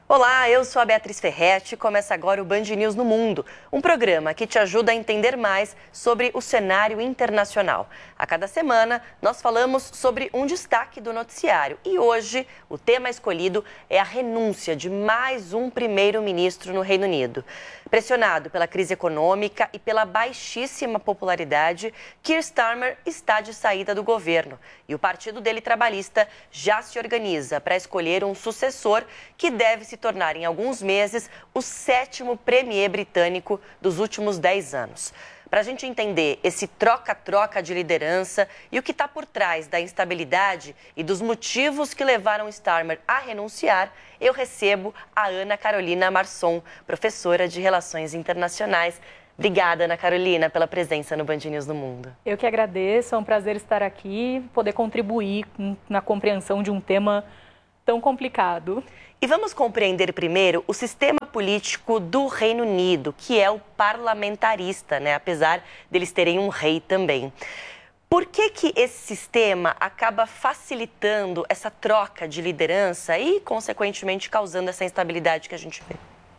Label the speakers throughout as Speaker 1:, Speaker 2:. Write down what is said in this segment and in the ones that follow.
Speaker 1: Olá, eu sou a Beatriz Ferretti e começa agora o Band News no Mundo, um programa que te ajuda a entender mais sobre o cenário internacional. A cada semana, nós falamos sobre um destaque do noticiário e hoje o tema escolhido é a renúncia de mais um primeiro-ministro no Reino Unido. Pressionado pela crise econômica e pela baixíssima popularidade, Keir Starmer está de saída do governo e o partido dele trabalhista já se organiza para escolher um sucessor que deve se tornar em alguns meses o 7º premier britânico dos últimos 10 anos. Para a gente entender esse troca-troca de liderança e o que está por trás da instabilidade e dos motivos que levaram Starmer a renunciar, eu recebo a Ana Carolina Marçom, professora de Relações Internacionais. Obrigada, Ana Carolina, pela presença no Band News no Mundo.
Speaker 2: Eu que agradeço, é um prazer estar aqui, poder contribuir na compreensão de um tema tão complicado.
Speaker 1: E vamos compreender primeiro o sistema político do Reino Unido, que é o parlamentarista, né? Apesar deles terem um rei também. Por que esse sistema acaba facilitando essa troca de liderança e, consequentemente, causando essa instabilidade que a gente vê?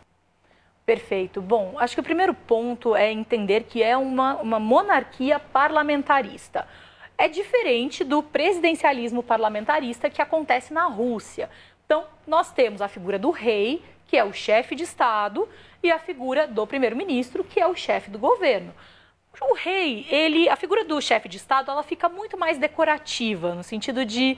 Speaker 2: Perfeito. Bom, acho que o primeiro ponto é entender que é uma monarquia parlamentarista. É diferente do presidencialismo parlamentarista que acontece na Rússia. Então, nós temos a figura do rei, que é o chefe de Estado, e a figura do primeiro-ministro, que é o chefe do governo. O rei, a figura do chefe de Estado, ela fica muito mais decorativa, no sentido de...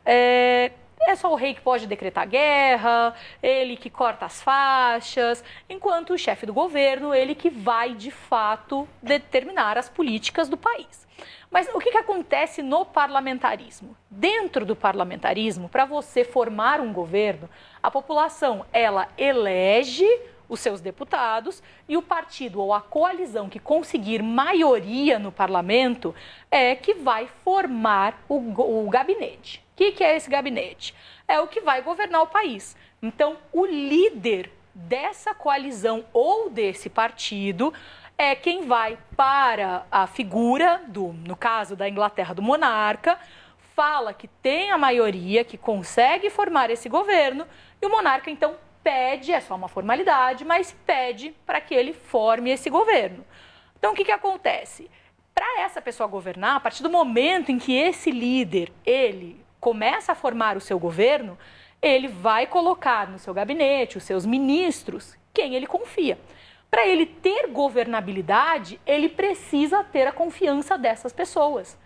Speaker 2: É só o rei que pode decretar guerra, ele que corta as faixas, enquanto o chefe do governo, ele que vai, de fato, determinar as políticas do país. Mas o que acontece no parlamentarismo? Dentro do parlamentarismo, para você formar um governo, a população, ela elege os seus deputados e o partido ou a coalizão que conseguir maioria no parlamento é que vai formar o gabinete. O que é esse gabinete? É o que vai governar o país. Então, o líder dessa coalizão ou desse partido é quem vai para a figura, no caso da Inglaterra, do monarca, fala que tem a maioria, que consegue formar esse governo, e o monarca, então, pede, é só uma formalidade, mas pede para que ele forme esse governo. Então, o que acontece? Para essa pessoa governar, a partir do momento em que esse líder, ele começa a formar o seu governo, ele vai colocar no seu gabinete os seus ministros, quem ele confia. Para ele ter governabilidade, ele precisa ter a confiança dessas pessoas,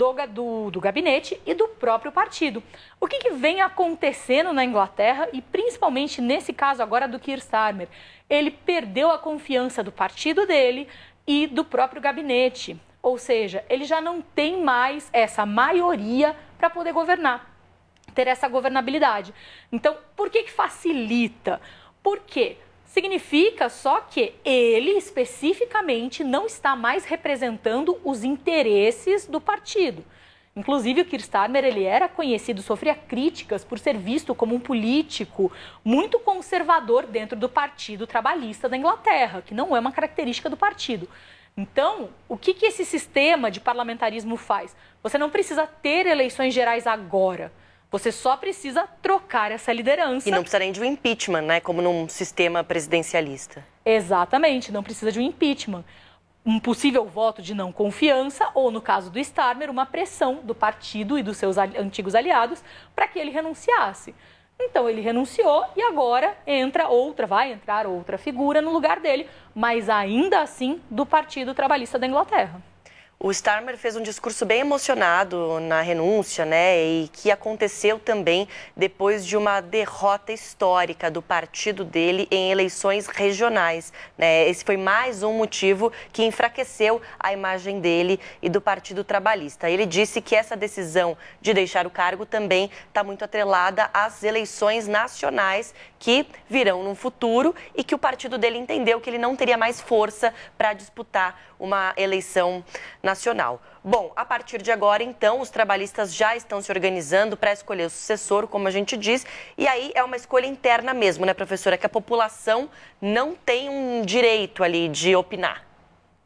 Speaker 2: do gabinete e do próprio partido. O que vem acontecendo na Inglaterra e principalmente nesse caso agora do Keir Starmer? Ele perdeu a confiança do partido dele e do próprio gabinete. Ou seja, ele já não tem mais essa maioria para poder governar, ter essa governabilidade. Então, por que facilita? Por quê? Significa só que ele, especificamente, não está mais representando os interesses do partido. Inclusive, o Keir Starmer, ele era conhecido, sofria críticas por ser visto como um político muito conservador dentro do Partido Trabalhista da Inglaterra, que não é uma característica do partido. Então, o que esse sistema de parlamentarismo faz? Você não precisa ter eleições gerais agora. Você só precisa trocar essa liderança.
Speaker 1: E não precisa nem de um impeachment, né? Como num sistema presidencialista.
Speaker 2: Exatamente, não precisa de um impeachment. Um possível voto de não confiança ou, no caso do Starmer, uma pressão do partido e dos seus antigos aliados para que ele renunciasse. Então, ele renunciou e agora vai entrar outra figura no lugar dele, mas ainda assim do Partido Trabalhista da Inglaterra.
Speaker 1: O Starmer fez um discurso bem emocionado na renúncia, né? E que aconteceu também depois de uma derrota histórica do partido dele em eleições regionais, né? Esse foi mais um motivo que enfraqueceu a imagem dele e do Partido Trabalhista. Ele disse que essa decisão de deixar o cargo também está muito atrelada às eleições nacionais que virão no futuro e que o partido dele entendeu que ele não teria mais força para disputar uma eleição nacional. Bom, a partir de agora, então, os trabalhistas já estão se organizando para escolher o sucessor, como a gente diz, e aí é uma escolha interna mesmo, né, professora? Que a população não tem um direito ali de opinar.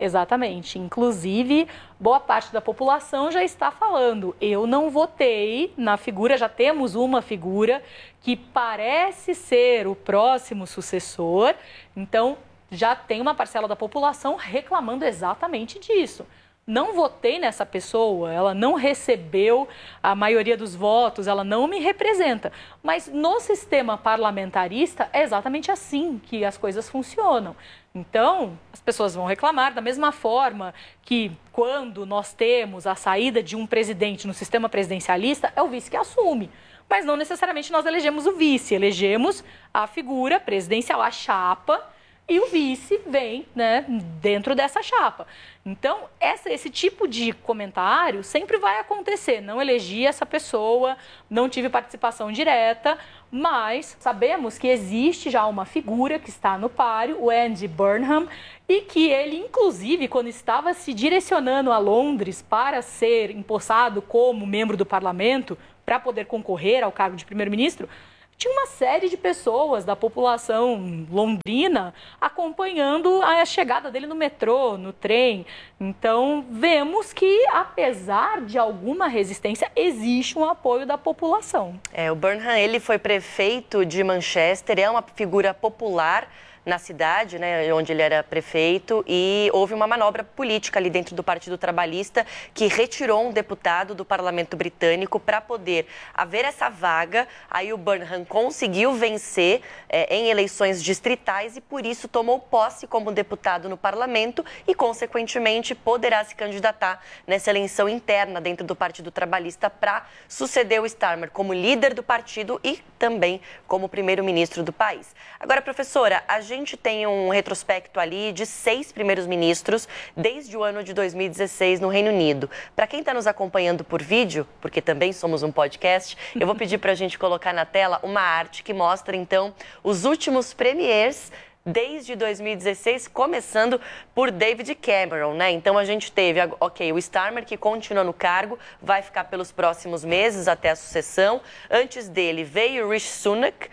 Speaker 2: Exatamente. Inclusive, boa parte da população já está falando, eu não votei na figura, já temos uma figura que parece ser o próximo sucessor, então já tem uma parcela da população reclamando exatamente disso. Não votei nessa pessoa, ela não recebeu a maioria dos votos, ela não me representa. Mas no sistema parlamentarista é exatamente assim que as coisas funcionam. Então, as pessoas vão reclamar da mesma forma que quando nós temos a saída de um presidente no sistema presidencialista, é o vice que assume. Mas não necessariamente nós elegemos o vice, elegemos a figura presidencial, a chapa, e o vice vem, né, dentro dessa chapa. Então, esse tipo de comentário sempre vai acontecer. Não elegi essa pessoa, não tive participação direta, mas sabemos que existe já uma figura que está no páreo, o Andy Burnham, e que ele, inclusive, quando estava se direcionando a Londres para ser empossado como membro do parlamento, para poder concorrer ao cargo de primeiro-ministro, tinha uma série de pessoas da população londrina acompanhando a chegada dele no metrô, no trem. Então, vemos que, apesar de alguma resistência, existe um apoio da população.
Speaker 1: O Burnham, ele foi prefeito de Manchester, é uma figura popular na cidade, né, onde ele era prefeito, e houve uma manobra política ali dentro do Partido Trabalhista que retirou um deputado do Parlamento Britânico para poder haver essa vaga. Aí o Burnham conseguiu vencer em eleições distritais e por isso tomou posse como deputado no Parlamento e, consequentemente, poderá se candidatar nessa eleição interna dentro do Partido Trabalhista para suceder o Starmer como líder do partido e também como primeiro-ministro do país. Agora, professora, a gente tem um retrospecto ali de 6 primeiros ministros desde o ano de 2016 no Reino Unido. Para quem está nos acompanhando por vídeo, porque também somos um podcast, eu vou pedir para a gente colocar na tela uma arte que mostra, então, os últimos premiers desde 2016, começando por David Cameron, né? Então a gente teve, o Starmer, que continua no cargo, vai ficar pelos próximos meses até a sucessão. Antes dele veio Rishi Sunak,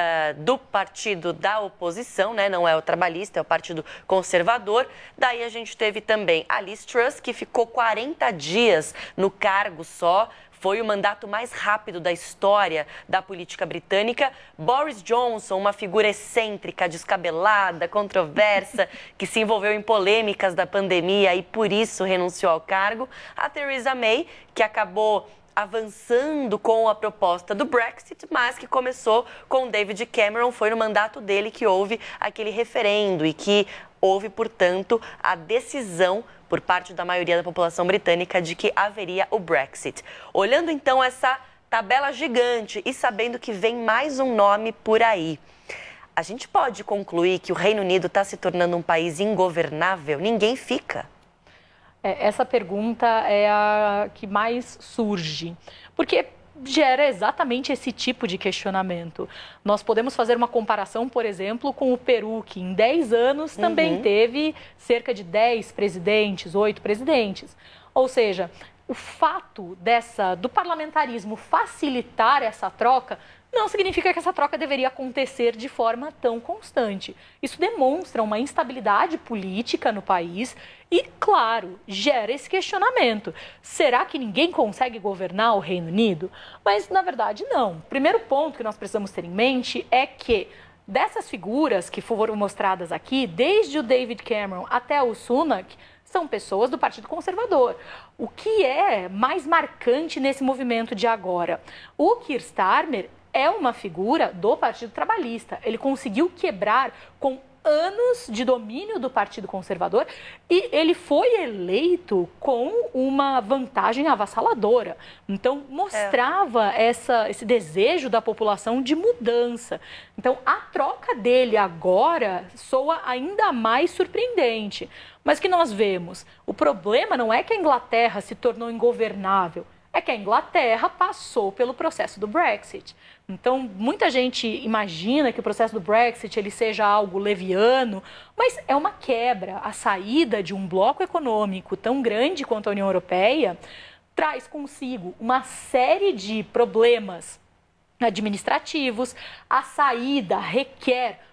Speaker 1: do partido da oposição, né? Não é o trabalhista, é o partido conservador. Daí a gente teve também a Liz Truss, que ficou 40 dias no cargo só. Foi o mandato mais rápido da história da política britânica. Boris Johnson, uma figura excêntrica, descabelada, controversa, que se envolveu em polêmicas da pandemia e por isso renunciou ao cargo. A Theresa May, que acabou avançando com a proposta do Brexit, mas que começou com David Cameron. Foi no mandato dele que houve aquele referendo e que houve, portanto, a decisão por parte da maioria da população britânica de que haveria o Brexit. Olhando então essa tabela gigante e sabendo que vem mais um nome por aí, a gente pode concluir que o Reino Unido está se tornando um país ingovernável? Ninguém fica.
Speaker 2: Essa pergunta é a que mais surge, porque gera exatamente esse tipo de questionamento. Nós podemos fazer uma comparação, por exemplo, com o Peru, que em 10 anos também teve cerca de 10 presidentes, 8 presidentes. Ou seja, o fato do parlamentarismo facilitar essa troca não significa que essa troca deveria acontecer de forma tão constante. Isso demonstra uma instabilidade política no país e, claro, gera esse questionamento. Será que ninguém consegue governar o Reino Unido? Mas, na verdade, não. O primeiro ponto que nós precisamos ter em mente é que dessas figuras que foram mostradas aqui, desde o David Cameron até o Sunak, são pessoas do Partido Conservador. O que é mais marcante nesse movimento de agora? O Keir Starmer é uma figura do Partido Trabalhista. Ele conseguiu quebrar com anos de domínio do Partido Conservador e ele foi eleito com uma vantagem avassaladora. Então, mostrava esse desejo da população de mudança. Então, a troca dele agora soa ainda mais surpreendente. Mas o que nós vemos? O problema não é que a Inglaterra se tornou ingovernável, é que a Inglaterra passou pelo processo do Brexit. Então, muita gente imagina que o processo do Brexit ele seja algo leviano, mas é uma quebra. A saída de um bloco econômico tão grande quanto a União Europeia traz consigo uma série de problemas administrativos. A saída requer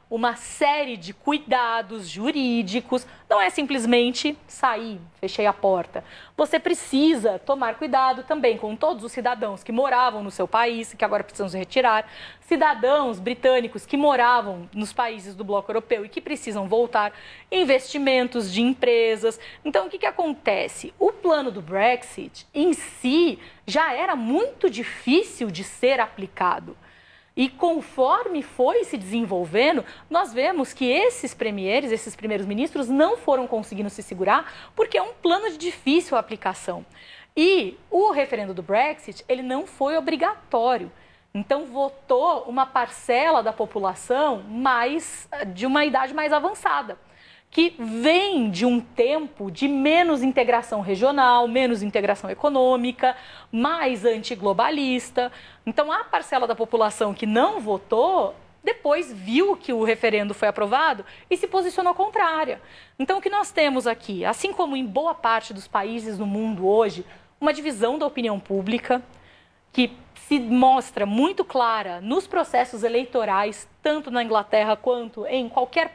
Speaker 2: uma série de cuidados jurídicos, não é simplesmente sair, fechei a porta. Você precisa tomar cuidado também com todos os cidadãos que moravam no seu país, que agora precisam se retirar, cidadãos britânicos que moravam nos países do bloco europeu e que precisam voltar, investimentos de empresas. Então, o que acontece? O plano do Brexit em si já era muito difícil de ser aplicado. E conforme foi se desenvolvendo, nós vemos que esses premieres, esses primeiros ministros, não foram conseguindo se segurar porque é um plano de difícil aplicação. E o referendo do Brexit, ele não foi obrigatório. Então, votou uma parcela da população de uma idade mais avançada, que vem de um tempo de menos integração regional, menos integração econômica, mais antiglobalista. Então, a parcela da população que não votou, depois viu que o referendo foi aprovado e se posicionou contrária. Então, o que nós temos aqui, assim como em boa parte dos países no mundo hoje, uma divisão da opinião pública que se mostra muito clara nos processos eleitorais, tanto na Inglaterra quanto em qualquer